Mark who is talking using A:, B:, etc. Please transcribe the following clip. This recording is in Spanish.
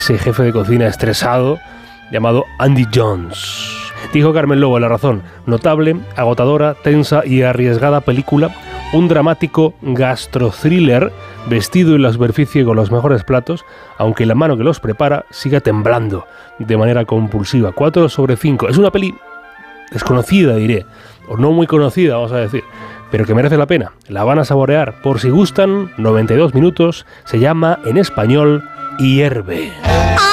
A: ese jefe de cocina estresado llamado Andy Jones. Dijo Carmen Lobo en La Razón: notable, agotadora, tensa y arriesgada película, un dramático gastro-thriller vestido en la superficie con los mejores platos, aunque la mano que los prepara siga temblando de manera compulsiva. 4 sobre 5. Es una peli desconocida, diré, o no muy conocida, vamos a decir, pero que merece la pena. La van a saborear. Por si gustan, 92 minutos, se llama en español Hierve.